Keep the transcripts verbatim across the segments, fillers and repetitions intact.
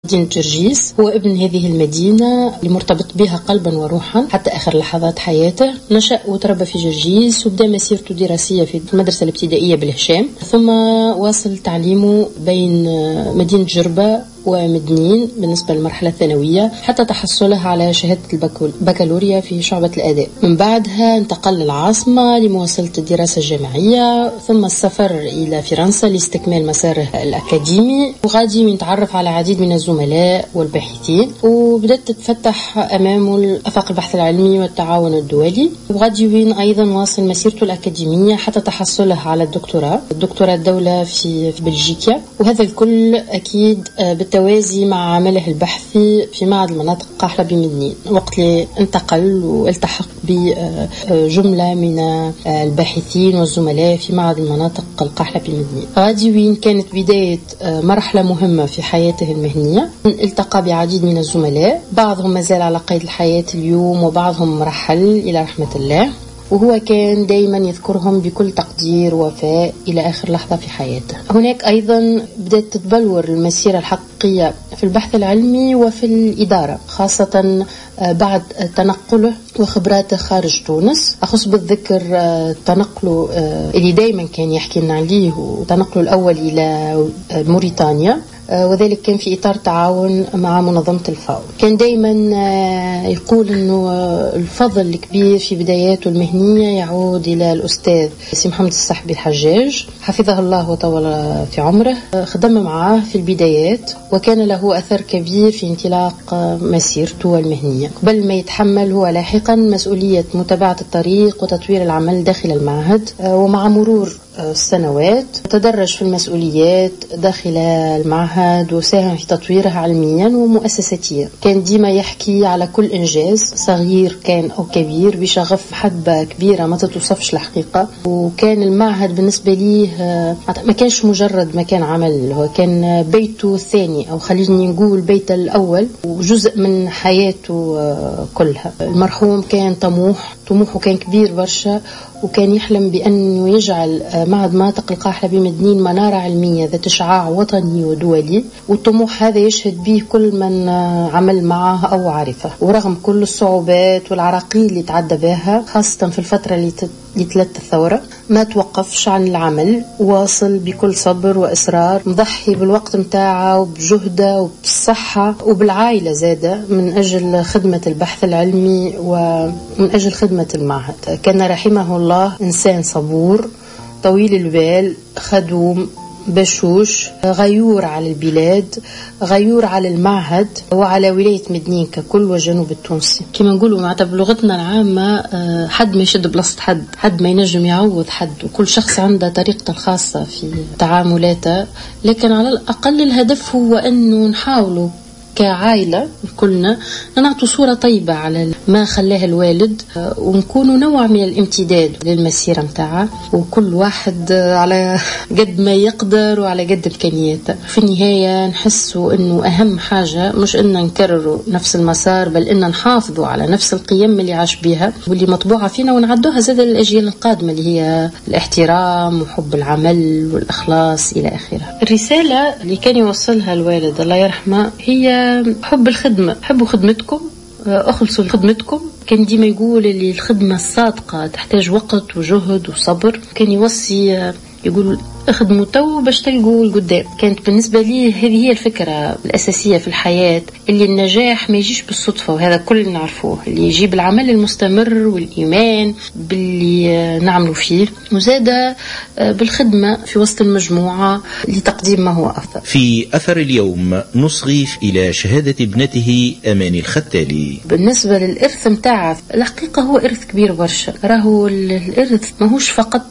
مدينة جرجيس. هو ابن هذه المدينة اللي مرتبط بها قلبا وروحا حتى آخر لحظات حياته. نشأ وتربى في جرجيس وبدأ مسيرته الدراسية في المدرسة الابتدائية بالهشام، ثم واصل تعليمه بين مدينة جربة ومدنين بالنسبة للمرحلة الثانوية حتى تحصلها على شهادة البكالوريا في شعبة الآداب. من بعدها انتقل للعاصمة لمواصلة الدراسة الجامعية، ثم السفر إلى فرنسا لاستكمال مساره الأكاديمي، وغادي يتعرف على عديد من الزملاء والباحثين، وبدأت تتفتح أمامه آفاق البحث العلمي والتعاون الدولي. وغادي وين أيضا واصل مسيرته الأكاديمية حتى تحصلها على الدكتوراه الدكتوراه الدولة في بلجيكا، وهذا الكل أكيد بالتوازي مع عمله البحثي في معهد المناطق قاحلة بمدنين، وقت اللي انتقل والتحق بجملة من الباحثين والزملاء في معهد المناطق القاحلة بمدنين. غادي وين كانت بداية مرحلة مهمة في حياته المهنية. التقى بعديد من الزملاء، بعضهم ما زال على قيد الحياة اليوم وبعضهم رحل إلى رحمة الله، وهو كان دايما يذكرهم بكل تقدير ووفاء إلى آخر لحظة في حياته. هناك أيضا بدأت تتبلور المسيرة الحقيقية في البحث العلمي وفي الإدارة، خاصة بعد تنقله وخبراته خارج تونس. أخص بالذكر تنقله اللي دايما كان يحكي لنا عليه، وتنقله الأول إلى موريتانيا، وذلك كان في إطار تعاون مع منظمة الفاو. كان دايما يقول أنه الفضل الكبير في بداياته المهنية يعود إلى الأستاذ سي محمد الصحبي الحجاج حفظه الله وطول في عمره. خدم معه في البدايات وكان له أثر كبير في انطلاق مسيرته المهنية، قبل ما يتحمل هو لاحقا مسؤولية متابعة الطريق وتطوير العمل داخل المعهد. ومع مرور السنوات تدرج في المسؤوليات داخل المعهد وساهم في تطويرها علميا ومؤسساتيا. كان ديما يحكي على كل إنجاز صغير كان أو كبير بشغف محبة كبيرة ما تتوصفش الحقيقة. وكان المعهد بالنسبة ليه ما كانش مجرد مكان عمل، هو كان بيته الثاني أو خليني نقول بيته الأول وجزء من حياته كلها. المرحوم كان طموح طموحه كان كبير برشا، وكان يحلم بأنه يجعل معهد مناطق القاحلة بمدنين منارة علمية ذات إشعاع وطني ودولي، والطموح هذا يشهد به كل من عمل معه أو عرفه. ورغم كل الصعوبات والعراقيل اللي تعدى بها خاصة في الفترة اللي لتلت الثورة، ما توقفش عن العمل، واصل بكل صبر وإصرار، مضحي بالوقت متاعه وبجهده وبالصحة وبالعائلة زادة من أجل خدمة البحث العلمي ومن أجل خدمة المعهد. كان رحمه الله إنسان صبور طويل البال، خدوم بشوش، غيور على البلاد، غيور على المعهد وعلى ولاية مدنين ككل والجنوب التونسي. كما نقولوا معناتها بلغتنا العامة حد ما يشد بلاصة حد، حد ما ينجم يعوض حد، وكل شخص عنده طريقته الخاصة في تعاملاته، لكن على الأقل الهدف هو أنه نحاولوا كعائلة كلنا نعطوا صورة طيبة على ما خلاه الوالد، ونكونوا نوع من الامتداد للمسيرة متاعه، وكل واحد على قد ما يقدر وعلى قد إمكانياته. في النهاية نحسوا أنه أهم حاجة مش أن نكرروا نفس المسار، بل أن نحافظوا على نفس القيم اللي عاش بها واللي مطبوعة فينا، ونعدوها زاد للأجيال القادمة اللي هي الاحترام وحب العمل والإخلاص إلى آخره. الرسالة اللي كان يوصلها الوالد الله يرحمه هي حب الخدمة، حبوا خدمتكم، أخلصوا لخدمتكم. كان ديما يقول اللي الخدمة الصادقة تحتاج وقت وجهد وصبر. كان يوصي يقول اخدموا تو باش تلقوا القدام. كانت بالنسبة لي هذه هي الفكرة الأساسية في الحياة، اللي النجاح ما يجيش بالصدفة، وهذا كل نعرفوه، اللي يجيب العمل المستمر والإيمان باللي نعملوا فيه، وزادة بالخدمة في وسط المجموعة لتقديم ما هو أفضل. في أثر اليوم نصغي إلى شهادة ابنته أماني الختالي. بالنسبة للإرث متاعه الحقيقة هو إرث كبير برشا. راهو الإرث ما هوش فقط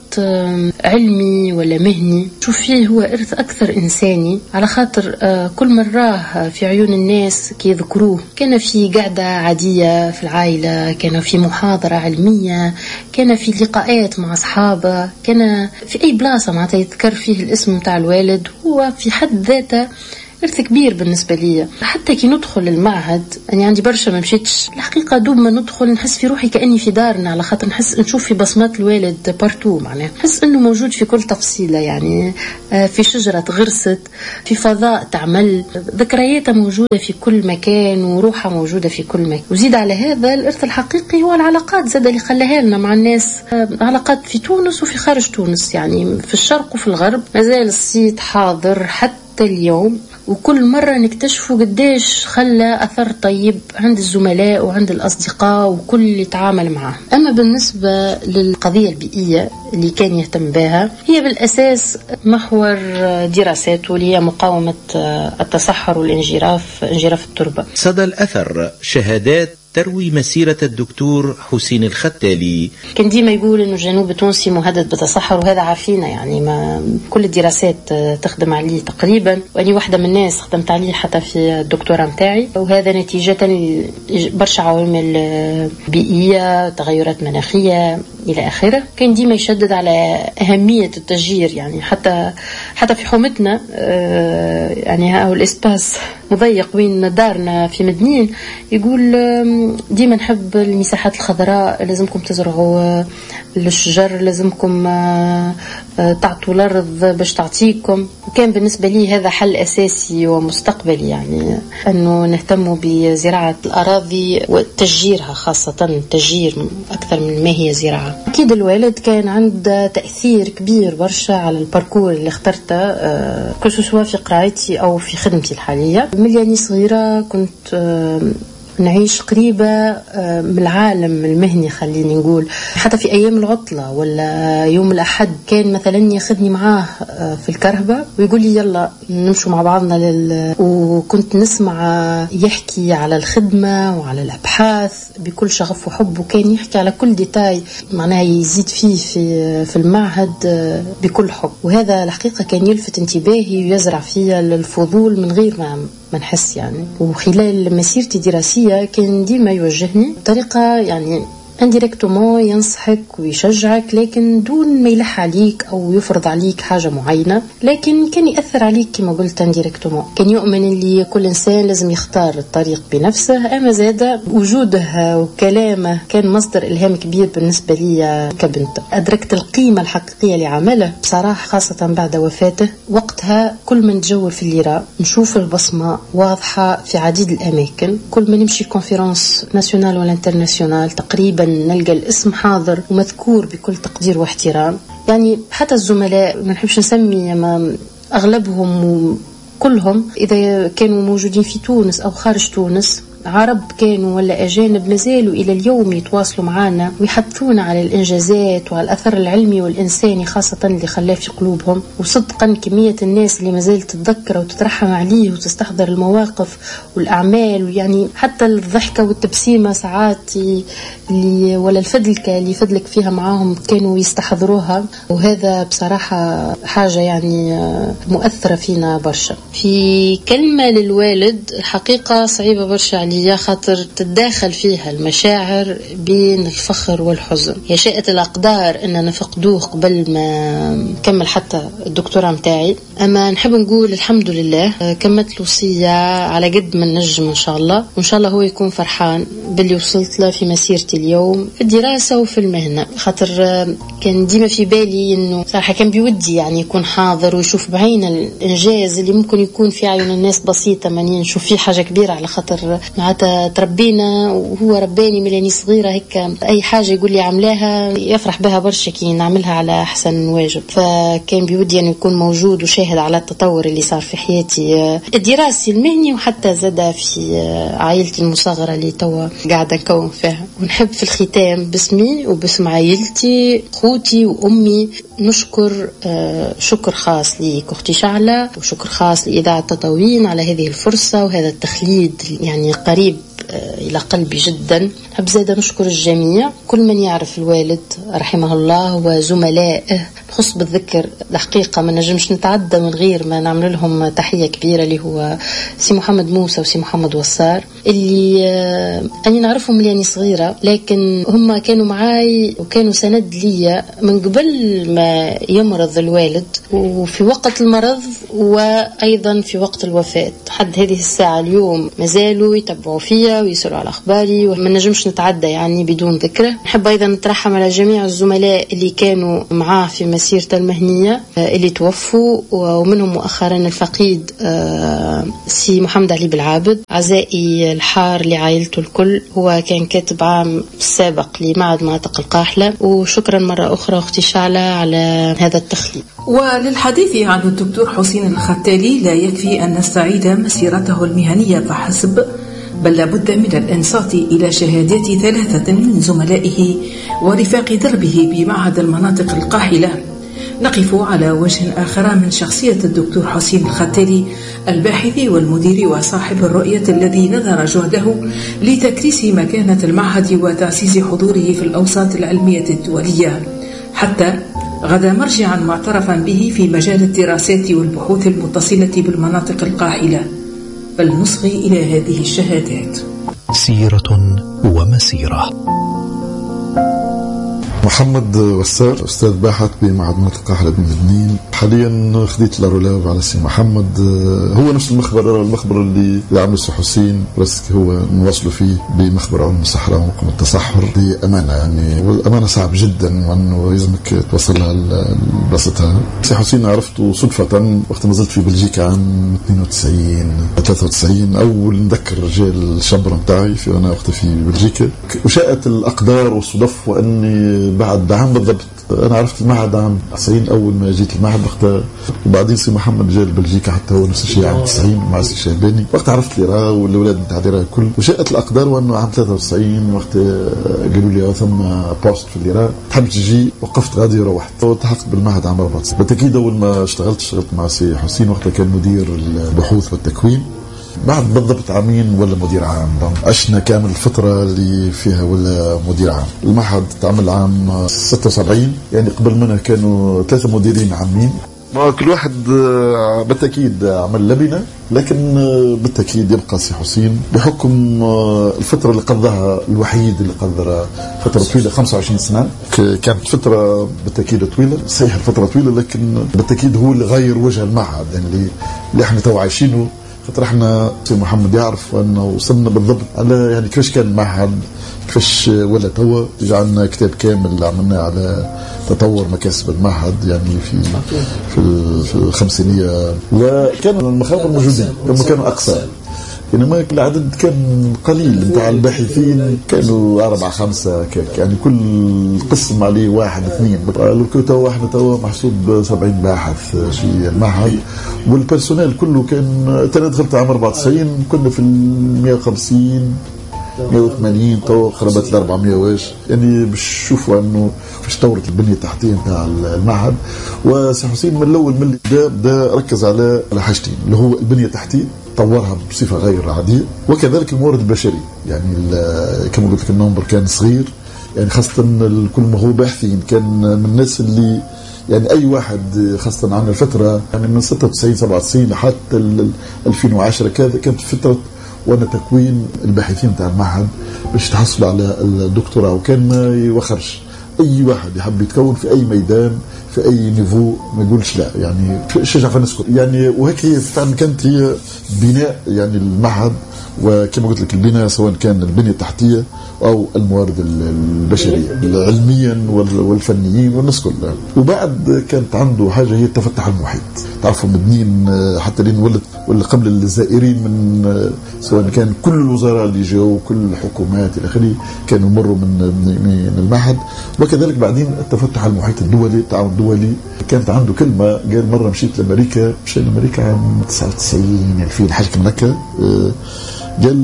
علمي ولا مهني، شوف فيه هو إرث أكثر إنساني، على خاطر كل مرة في عيون الناس كي يذكروه كان في قعدة عادية في العائلة، كان في محاضرة علمية، كان في لقاءات مع أصحابه، كان في أي بلاصة معناتها يذكر فيه الاسم متاع الوالد، هو في حد ذاته إرث كبير بالنسبة لي. حتى كي ندخل المعهد أنا عندي برشا ما مشيتش الحقيقة، دوب ما ندخل نحس في روحي كأني في دارنا، على خاطر نحس نشوف في بصمات الوالد بارتو، معناها نحس إنه موجود في كل تفصيلة، يعني في شجرة غرست، في فضاء تعمل، ذكرياتها موجودة في كل مكان وروحها موجودة في كل مكان. وزيد على هذا الإرث الحقيقي هو العلاقات زاد اللي خلاها لنا مع الناس، علاقات في تونس وفي خارج تونس، يعني في الشرق وفي الغرب مازال الصيت حاضر حتى اليوم، وكل مرة نكتشفوا قديش خلى أثر طيب عند الزملاء وعند الأصدقاء وكل اللي تعامل معه. أما بالنسبة للقضية البيئية اللي كان يهتم بها، هي بالأساس محور دراساته اللي هي مقاومة التصحر والانجراف، انجراف التربة. صدى الأثر شهادات تروي مسيرة الدكتور حسين الختالي. كان ديما يقول إنه الجنوب التونسي مهدد بالتصحر، وهذا عارفينه، يعني ما كل الدراسات تخدم عليه تقريبا، وأني واحدة من الناس خدمت عليه حتى في الدكتوراه متاعي، وهذا نتيجة برشا عوامل بيئية، تغيرات مناخية إلى آخره. كان ديما يشدد على أهمية التشجير، يعني حتى حتى في حومتنا، يعني ها هو الإسباس مضيق وين دارنا في مدنين، يقول ديما نحب المساحات الخضراء، لازمكم تزرعوا الشجر، لازمكم تعطوا الأرض باش تعطيكم. وكان بالنسبة لي هذا حل أساسي ومستقبلي، يعني أنه نهتم بزراعة الأراضي وتشجيرها، خاصة التشجير أكثر من ما هي زراعة. أكيد الوالد كان عنده تأثير كبير برشا على الباركور اللي اخترته، كسوا في قرايتي أو في خدمتي الحالية. ملياني صغيرة كنت نعيش قريبة من العالم المهني، خليني نقول حتى في أيام العطلة ولا يوم الأحد كان مثلا ياخذني معاه في الكرهبة ويقول لي يلا نمشوا مع بعضنا لل... وكنت نسمع يحكي على الخدمة وعلى الأبحاث بكل شغف وحب، وكان يحكي على كل ديتاي معناها يزيد فيه في في المعهد بكل حب. وهذا الحقيقة كان يلفت انتباهي ويزرع فيها الفضول من غير ما ما نحس يعني. وخلال مسيرتي الدراسية كان ديما يوجهني بطريقة يعني انديريكتومون، ينصحك ويشجعك لكن دون ما يلح عليك أو يفرض عليك حاجة معينة، لكن كان يأثر عليك كما قلت انديريكتومون. كان يؤمن اللي كل إنسان لازم يختار الطريق بنفسه، أما زاد وجوده وكلامه كان مصدر إلهام كبير بالنسبة لي كبنت. أدركت القيمة الحقيقية لعمله بصراحة، خاصة بعد وفاته. وقتها كل من تجول في الليرة نشوف البصمة واضحة في عديد الأماكن، كل ما نمشي كونفرنس ناسيونال ولا انترناسيونال تقريبا نلقى الاسم حاضر ومذكور بكل تقدير واحترام. يعني حتى الزملاء ما نحبش نسمي، ما أغلبهم كلهم إذا كانوا موجودين في تونس أو خارج تونس، عرب كانوا ولا أجانب، مازالوا إلى اليوم يتواصلوا معنا ويحثونا على الإنجازات وعلى الأثر العلمي والإنساني خاصة اللي خلاه في قلوبهم. وصدقا كمية الناس اللي مازالت تتذكر وتترحم عليه وتستحضر المواقف والأعمال، يعني حتى الضحكة والتبسيمة ساعات اللي ولا الفدلكة اللي فدلك فيها معاهم كانوا يستحضروها. وهذا بصراحة حاجة يعني مؤثرة فينا برشا. في كلمة للوالد الحقيقة صعيبة برشا عليا، خاطر تتداخل فيها المشاعر بين الفخر والحزن. يشاءت الأقدار أن نفقدوه قبل ما كمل حتى الدكتوراه متاعي، أما نحب نقول الحمد لله كملت الوصية على قد ما نجم إن شاء الله، وإن شاء الله هو يكون فرحان باللي وصلت له في مسيرتي اليوم في الدراسة وفي المهنة. خاطر كان ديما في بالي إنه صراحة كان بيودي يعني يكون حاضر ويشوف بعين الإنجاز اللي ممكن يكون في عيون الناس بسيطة، ماني نشوف فيه حاجة كبيرة، على خاطر معناتها تربينا وهو رباني ملاني صغيرة هيك، أي حاجة يقول لي عملاها يفرح بها برشا كي نعملها على أحسن واجب. فكان بيودي أن يكون موجود وشاهد على التطور اللي صار في حياتي الدراسي المهني، وحتى زاد في عائلتي المصغرة اللي توا قاعدة نكون فيها. ونحب في الختام باسمي وباسم عائلتي خوتي وأمي نشكر شكر خاص ليك أختي شعلة، وشكر خاص لإذاعة تطاوين على هذه الفرصة وهذا التخليد يعني قريب إلى قلبي جدا. نحب زادة نشكر الجميع، كل من يعرف الوالد رحمه الله وزملائه. بخص بالذكر الحقيقة ما نجمش نتعدى من غير ما نعمل لهم تحية كبيرة، اللي هو سي محمد موسى وسي محمد وصار، اللي أني نعرفهم اللي أني صغيرة، لكن هم كانوا معاي وكانوا سند لي من قبل ما يمرض الوالد، وفي وقت المرض وأيضا في وقت الوفاة. حد هذه الساعة اليوم ما زالوا يتبعوا فيا ويسألوا على أخباري، وما نجمش نتعدى يعني بدون ذكره. نحب أيضا نترحم على جميع الزملاء اللي كانوا معاه في مسيرته المهنية اللي توفوا، ومنهم مؤخرا الفقيد سي محمد علي بالعابد. عزائي الحار لعائلته الكل، هو كان كاتب عام السابق لمعهد مناطق القاحلة. وشكرا مرة أخرى أختي شعلة على هذا التخليد. وللحديث عن الدكتور حسين الختالي لا يكفي أن نستعيد مسيرته المهنية فحسب، بل لابد من الإنصات إلى شهادات ثلاثة من زملائه ورفاق دربه بمعهد المناطق القاحلة. نقف على وجه آخر من شخصية الدكتور حسين الختالي، الباحث والمدير وصاحب الرؤية الذي نذر جهده لتكريس مكانة المعهد وتعزيز حضوره في الأوساط العلمية الدولية، حتى غدا مرجعا معترفا به في مجال الدراسات والبحوث المتصلة بالمناطق القاحلة. فلنصغي إلى هذه الشهادات. سيرة ومسيرة. محمد وسار، أستاذ باحث بمعهد مناطق القاحلة بمدنين. حاليا خديت الرولاب على سي محمد، هو نفس المخبر المخبر اللي عمله سي حسين، بس هو نواصله فيه بمخبر علم الصحراء ومقام التصحر بأمانة. يعني والأمانة صعب جدا وأنه يلزمك توصل لها لبسطها. سي حسين عرفته صدفة وقت ما زلت في بلجيكا عام اثنين وتسعين ثلاثة وتسعين. أول نذكر رجال الشبرة متاعي في أنا وقت في بلجيكا، وشاءت الأقدار والصدف وأني بعد عام بالضبط أنا عرفت المعهد عام تسعين أول ما جيت المعهد وقتها. وبعدين سي محمد جاء لبلجيكا حتى هو نفس الشيء عام تسعين مع سي شعباني، وقت عرفت لي راه والأولاد نتاع لي كل. وشاءت الأقدار وأنه عام ثلاثة وتسعين وقت قالوا لي ثم بوست في الليرة تحب تجي، وقفت غادي وروحت والتحقت بالمعهد عام أربعة وتسعين. بالتأكيد أول ما اشتغلت اشتغلت مع سي حسين وقتها كان مدير البحوث والتكوين، بعد بالضبط عامين ولا مدير عام. عشنا كامل الفترة اللي فيها ولا مدير عام. المعهد تعمل عام ستة وسبعين، يعني قبل منها كانوا ثلاثة مديرين عامين، كل واحد بالتأكيد عمل لبنة، لكن بالتأكيد يبقى سي حسين بحكم الفترة اللي قضاها الوحيد اللي قضى فترة طويلة خمسة وعشرين سنة. كانت فترة بالتأكيد طويلة، صحيح فترة طويلة، لكن بالتأكيد هو اللي غير وجه المعهد، يعني اللي احنا تو عايشينه. خاطر احنا سي محمد يعرف انه وصلنا بالضبط على يعني كيفاش كان المعهد، كيفاش ولا توا. جعلنا كتاب كامل عملناه على تطور مكاسب المعهد يعني في في, في الخمسينية، وكان المخاطر موجودين كما كانوا اقصى، انما العدد كان قليل نتاع الباحثين، كانوا أربعة خمسة كيك، يعني كل قسم عليه واحد اثنين. لو كنت واحد توا محسوب سبعين باحث في المعهد، والبرسونيل كله كان. أنا دخلت عام أربعة وتسعين كنا في المية وخمسين مية وثمانين، تو قربت ل أربعمية واش. يعني باش تشوفوا انه فاش طورت البنيه التحتيه نتاع المعهد. وسي حسين من الاول من اللي بدا بدا ركز على على حاجتين، اللي هو البنيه التحتيه طورها بصفه غير عاديه، وكذلك الموارد البشري. يعني كما قلت لك النمبر كان صغير، يعني خاصه كل ما هو باحثين كان من الناس اللي يعني اي واحد، خاصه عن الفتره يعني من ستة وتسعين سبعة وتسعين حتى ألفين وعشرة كذا كانت فتره وانا تكوين الباحثين تاع المعهد باش تحصل على الدكتوراه، وكان ما يوخرش اي واحد يحب يتكون في اي ميدان في اي نيفو ما يقولش لا، يعني شجع فنسكت يعني. وهيك هي فعلا كانت هي بناء يعني المعهد، وكما قلت لك البناء سواء كان البنية التحتية أو الموارد البشرية علميا والفنيين والناس كلها. وبعد كانت عنده حاجة هي التفتح المحيط. تعرفوا مدنين حتى لين ولد ولا قبل الزائرين من سواء كان كل الوزراء اللي جاوا وكل الحكومات إلى آخره كانوا يمروا من من المعهد. وكذلك بعدين التفتح المحيط الدولي، التعاون الدولي. كانت عنده كلمة قال مرة مشيت لأمريكا، مشيت لأمريكا عام تسعة وتسعين ألفين حاجة من هكا، قال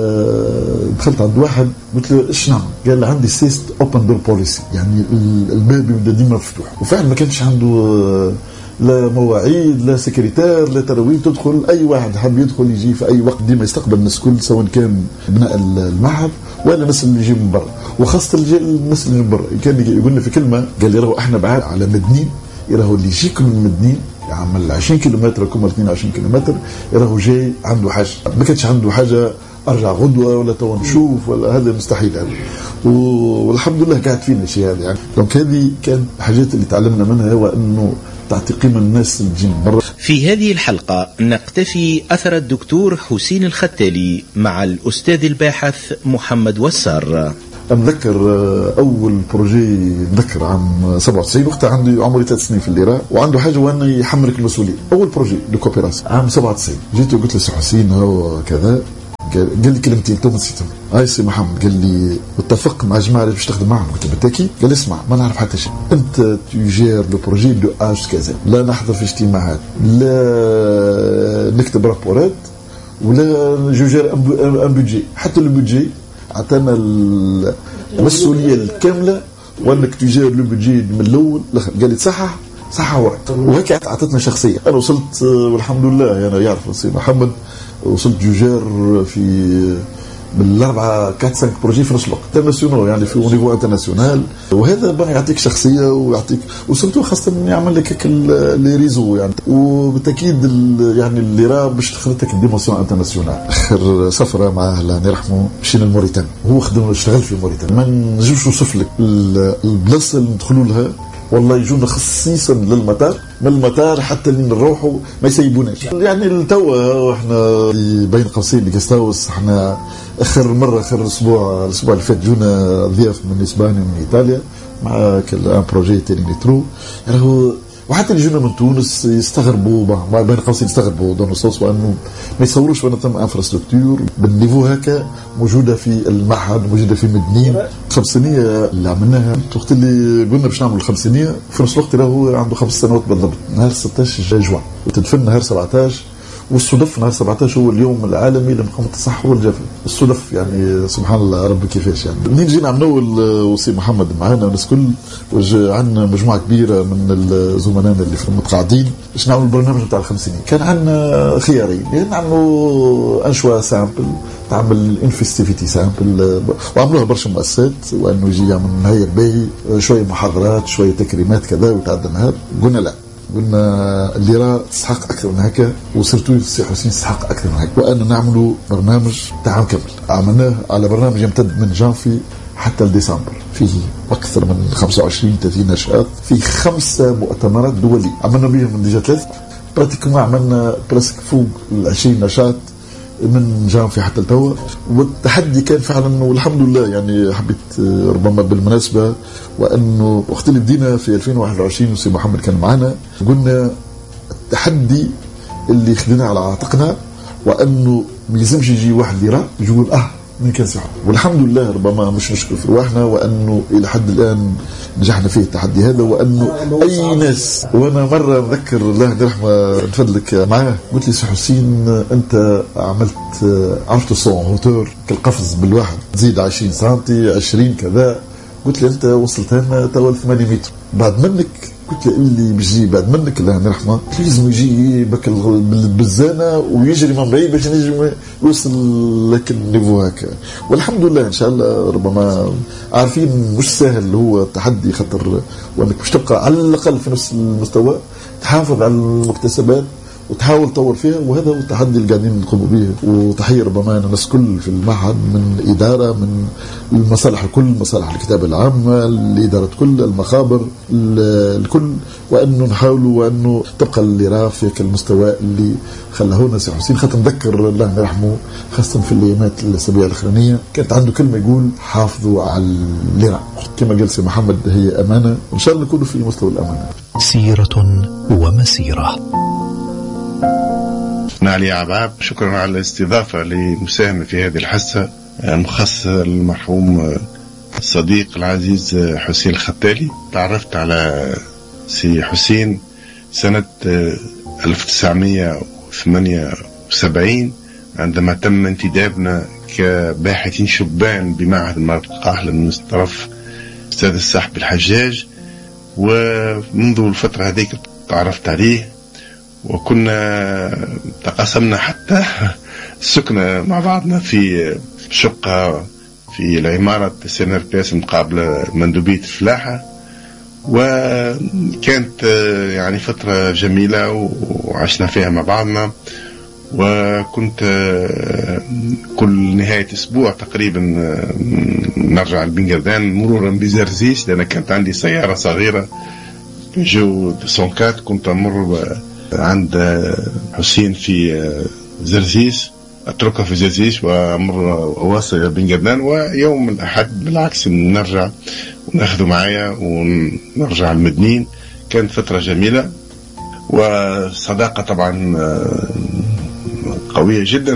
دخلت عند واحد قلت له ايش نعمل؟ قال عندي سيست اوبن دور بوليسي، يعني الباب يبدا ديما مفتوح. وفعلا ما كانش عنده لا مواعيد، لا سكرتير، لا ترويج، تدخل أي واحد حاب يدخل يجي في أي وقت، ديما يستقبل الناس كل، سواء كان ابناء المعهد ولا الناس اللي يجي من برا، وخاصة الناس اللي من برا. كان يقول لي في كلمة، قال لي راهو احنا بعاد على مدنين، راهو اللي يجيكم من مدنين يعمل عشرين كيلومتر كم اثنين وعشرين كيلومتر، راهو جاي عنده حاجة، ما كانش عنده حاجة ارجع غدوه ولا تو نشوف ولا، هذا مستحيل هذا. والحمد لله قاعد فينا شيء هذا يعني. دونك هذه كان حاجات اللي تعلمنا منها، هو انه تعطي قيمه الناس اللي تجي من برا. في هذه الحلقه نقتفي اثر الدكتور حسين الختالي مع الاستاذ الباحث محمد وسار. نذكر اول بروجي، نذكر عام سبعة وتسعين، وقتها عندي عمري ثلاث سنين في الإيران، وعنده حاجه وانا يحملك المسؤوليه. اول بروجي دو كوبيراسيون عام سبعة وتسعين، جيت وقلت له سي حسين هو كذا، قال لي كلمتين تو نسيتهم. هاي سي محمد قال لي اتفق مع جماعه باش تخدم معهم. قلت له بالتاكيد. قال لي اسمع، ما نعرف حتى شيء، انت تجير لو بروجي دو اج كذا، لا نحضر في اجتماعات، لا نكتب رابورات، ولا جوجير ان بودجي. حتى البودجي عطانا المسؤوليه الكامله، وانك تجير لو بودجي من الاول لاخر. قال لي تصحح صحح وراك، وهيك اعطتنا شخصيه. انا وصلت والحمد لله يعني، يعرف سي محمد، وصلت جوجير في بالاربعه كات سانك بروجي في نفس الوقت انترناسيونال، يعني في نيفو انترناسيونال، وهذا بقى يعطيك شخصيه ويعطيك، وصلت خاصه يعمل لك هيك لي ريزو يعني. وبالتاكيد يعني اللي راه باش دخلتك الديمونسيون انترناسيونال. اخر سفره معاه الله يرحمه مشينا لموريتانيا، هو خدم اشتغل في موريتانيا، ما نجمش نوصف لك البلاصه اللي ندخلوا لها، والله يجونا خصيصا للمطار، من المطار حتى اللي نروحوا ما يسيبوناش يعني. التوا احنا بين قوسين الجستاوس، احنا اخر مره اخر اسبوع الاسبوع اللي فات جونا ضياف من اسبانيا ومن ايطاليا مع كل بروجي تاني نترو يعني. وحتى اللي جونا من تونس يستغربوا، بين قوسين يستغربوا دون الصوص، وانه ما يصوروش وان ثم انفراستركتور بالنيفو هكا موجوده في المعهد، موجوده في مدنين. الخمسينيه اللي عملناها وقت اللي قلنا باش نعمل الخمسينيه، في نفس الوقت هو عنده خمس سنوات بالضبط، نهار ستة عشر جوان، وتدفن نهار سبعة عشر، والصدف نهار سبعة عشر هو اليوم العالمي لمقاومة الصحة والجفاف. الصدف يعني سبحان الله ربي كيفاش يعني. منين جينا عملوا وسي محمد معانا والناس كل، وعندنا مجموعة كبيرة من الزملاء اللي في المتقاعدين باش نعملوا البرنامج نتاع الخمسيني. كان عندنا خيارين، يعني نعملوا انشوا سامبل، تعمل انفستيفيتي سامبل، وعملوها برشا مؤسسات، وانه يجي يعمل نهاية باهي، شوية محاضرات، شوية تكريمات كذا، ويتعدى النهار. قلنا لا، قلنا اللي راه تستحق اكثر من هكا، وسيرتو السي حسين تستحق اكثر من هكا، وان نعملوا برنامج تاع عام كامل. عملناه على برنامج يمتد من جانفي حتى لديسمبر، فيه اكثر من خمسة وعشرين ثلاثين نشاط، في خمسه مؤتمرات دوليه عملنا بهم من ديجا ثلاث، براتيكومون عملنا برسك فوق عشرين نشاط من جانفي حتى التوا. والتحدي كان فعلا، والحمد لله يعني. حبيت ربما بالمناسبه، وانه وقت اللي بدينا في ألفين وواحد وعشرين وسي محمد كان معنا، قلنا التحدي اللي خدنا على عاتقنا، وانه ما يلزمش يجي واحد يرى يقول اه من كان سي. والحمد لله ربما مش نشكر في رواحنا، وانه الى حد الان نجحنا فيه التحدي هذا، وانه اي ناس. وانا مره نذكر الله يرحمه نفدلك معاه، قلت لي سي حسين انت عملت عرفت الصون هوتور كالقفز بالواحد، تزيد عشرين سنتي عشرين كذا. قلت لي انت وصلت لنا توا ثمانية متر بعد منك. قلت له اللي بيجي بعد منك الله يرحمه لازم يجي بك بالبزانه ويجري من بعيد باش ينجم يوصل لك النيفو هكا. والحمد لله ان شاء الله. ربما عارفين مش سهل هو التحدي، خاطر وانك باش تبقى على الاقل في نفس المستوى، تحافظ على المكتسبات وتحاول تطور فيها، وهذا هو التحدي اللي قاعدين نقوموا به. وتحيه ربما الناس كل في المعهد، من الاداره، من المصالح الكل، مصالح الكتابه العامه، الاداره كل، المخابر الكل، وانه نحاولوا وانه تبقى اللي راه في المستوى اللي خلاهونا سي حسين. خاطر نذكر الله يرحمه خاصه في الايامات الاسابيع الاخرانيه كانت عنده كلمه يقول حافظوا على اللي راه، كما قال سي محمد هي امانه، وان شاء الله نكونوا في مستوى الامانه. سيره ومسيره. نعلي عباب، شكرا على الاستضافة لمساهمة في هذه الحصة المخصصة للمرحوم الصديق العزيز حسين الختالي. تعرفت على سي حسين سنة ألف وتسعمائة وثمانية وسبعين عندما تم انتدابنا كباحثين شبان بمعهد المرأة القاهرة من طرف أستاذ السحب الحجاج. ومنذ الفترة هذيك تعرفت عليه، وكنا تقاسمنا حتى سكنة مع بعضنا في شقة في العمارة سينار بياس مقابل مندوبية الفلاحة. وكانت يعني فترة جميلة وعشنا فيها مع بعضنا. وكنت كل نهاية أسبوع تقريبا نرجع لبنغردان مرورا بزرزيس، لأن كانت عندي سيارة صغيرة بيجو مئتين كنت أمر عند حسين في زرزيس، أتركها في زرزيس وأمر أواصل إلى بنغردان، ويوم الأحد بالعكس نرجع ونأخذه معايا ونرجع المدنين. كانت فترة جميلة وصداقة طبعا قوية جدا.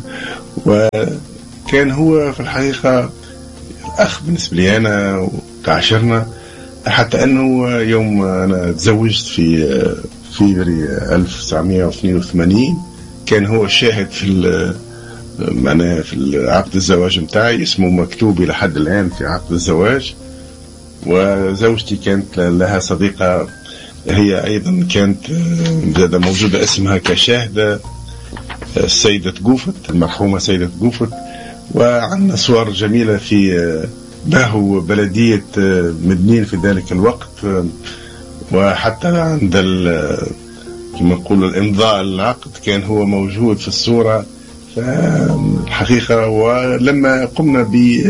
وكان هو في الحقيقة الأخ بالنسبة لي أنا، وتعاشرنا حتى أنه يوم أنا تزوجت في فيفري ألف وتسعمائة واثنين وثمانين كان هو شاهد في معنا في عقد الزواج متاعي، اسمه مكتوب إلى حد الآن في عقد الزواج. وزوجتي كانت لها صديقة هي أيضا كانت موجودة اسمها كشاهدة، السيدة قوفت، المرحومة سيدة قوفت. وعندنا صور جميلة في باهو بلدية مدنين في ذلك الوقت، وحتى عند كما نقول الإمضاء العقد كان هو موجود في الصورة. فالحقيقة ولما قمنا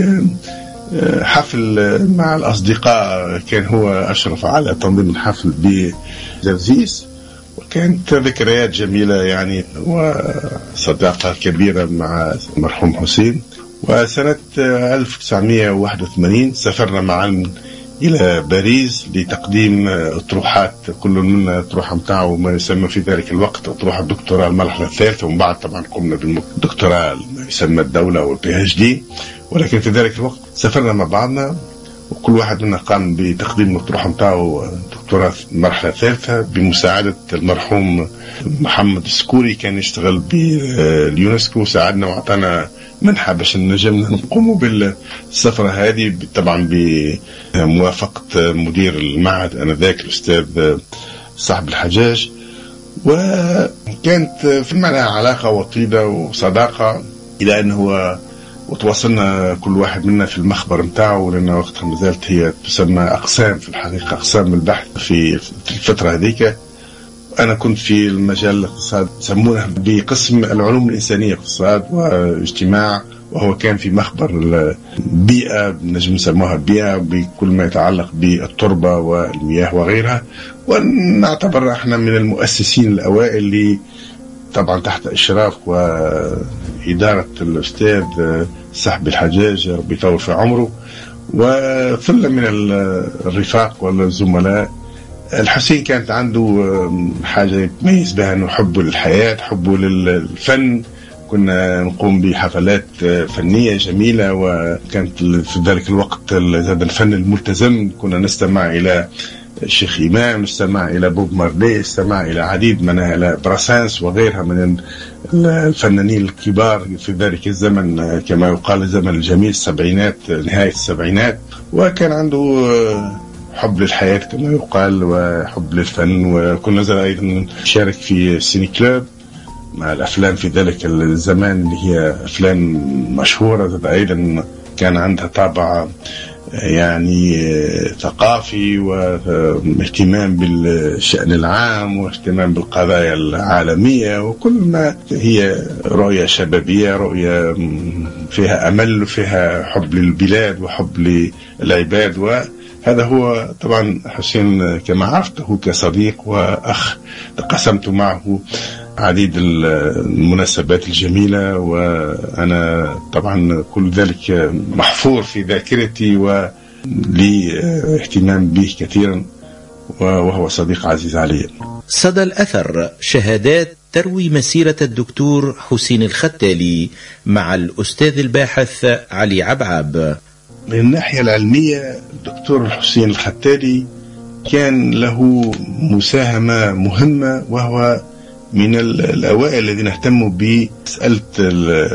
بحفل مع الأصدقاء كان هو أشرف على تنظيم الحفل بزرزيس، وكانت ذكريات جميلة يعني وصداقة كبيرة مع المرحوم حسين. وسنة ألف وتسعمائة وواحد وثمانين سافرنا معا إلى باريس لتقديم أطروحات، كل منا أطروحة متاعه ما يسمى في ذلك الوقت أطروحة الدكتوراه المرحلة الثالثة، ومن بعد طبعا قمنا بالدكتوراه ما يسمى الدولة والبي اتش دي. ولكن في ذلك الوقت سافرنا مع بعضنا، وكل واحد منا قام بتقديم الأطروحة متاعه دكتوراه المرحلة الثالثة بمساعدة المرحوم محمد السكوري، كان يشتغل باليونسكو، ساعدنا وعطانا منحة باش نجمنا نقوموا بالسفرة هذه، طبعا بموافقة مدير المعهد آنذاك الأستاذ صاحب الحجاج. وكانت في المعنى علاقة وطيدة وصداقة إلى أن هو وتواصلنا كل واحد منا في المخبر متاعه، لأن وقتها ما زالت هي تسمى أقسام في الحقيقة، أقسام البحث في الفترة هذيك. أنا كنت في المجال الاقتصاد، سمونه بقسم العلوم الإنسانية، اقتصاد واجتماع، وهو كان في مخبر البيئة، نجم نسموها بيئة بكل ما يتعلق بالتربة والمياه وغيرها. ونعتبر احنا من المؤسسين الأوائل اللي طبعا تحت إشراف وإدارة الأستاذ صاحب الحجاج ربي يطول في عمره، وثلة من الرفاق والزملاء. الحسين كانت عنده حاجة يتميز بها أنه حبه للحياة، حبه للفن. كنا نقوم بحفلات فنية جميلة، وكانت في ذلك الوقت زاد الفن الملتزم، كنا نستمع إلى الشيخ إمام، نستمع إلى بوب مارلي، نستمع إلى عديد من إلى براسانس وغيرها من الفنانين الكبار في ذلك الزمن، كما يقال الزمن الجميل، السبعينات، نهاية السبعينات. وكان عنده حب للحياة كما يقال وحب للفن. وكنا نزل أيضا نشارك في السيني كلوب مع الأفلام في ذلك الزمان اللي هي أفلام مشهورة، أيضا كان عندها طابع يعني ثقافي واهتمام بالشأن العام واهتمام بالقضايا العالمية، وكل ما هي رؤية شبابية، رؤية فيها أمل وفيها حب للبلاد وحب للعباد. وهذا هو طبعا حسين كما عرفته كصديق وأخ، تقاسمت معه عديد المناسبات الجميلة، وأنا طبعا كل ذلك محفور في ذاكرتي ولي اهتمام به كثيرا، وهو صديق عزيز علي. صدى الأثر شهادات تروي مسيرة الدكتور حسين الختالي مع الأستاذ الباحث علي عبعب. من الناحية العلمية الدكتور حسين الختالي كان له مساهمة مهمة، وهو من الأوائل الذين اهتموا بمسألة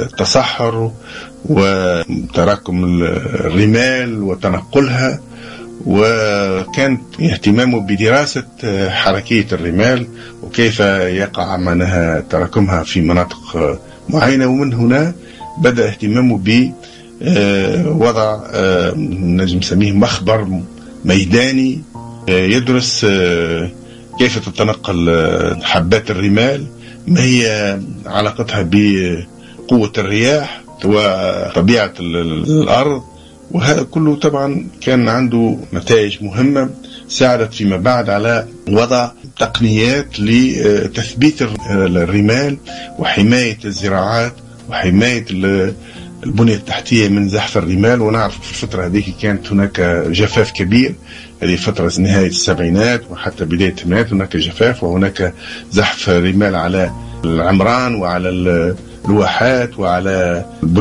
التصحر وتراكم الرمال وتنقلها، وكان اهتمامه بدراسة حركية الرمال وكيف يقع معناها تراكمها في مناطق معينة. ومن هنا بدأ اهتمامه بوضع نجم نسميه مخبر ميداني يدرس كيف تتنقل حبات الرمال، ما هي علاقتها بقوة الرياح وطبيعة الأرض، وهذا كله طبعا كان عنده نتائج مهمة ساعدت فيما بعد على وضع تقنيات لتثبيت الرمال وحماية الزراعات وحماية البنية التحتية من زحف الرمال. ونعرف في الفترة هذه كانت هناك جفاف كبير، هذه فترة نهاية السبعينات وحتى بداية الثمانينات هناك جفاف وهناك زحف رمال على العمران وعلى الواحات وعلى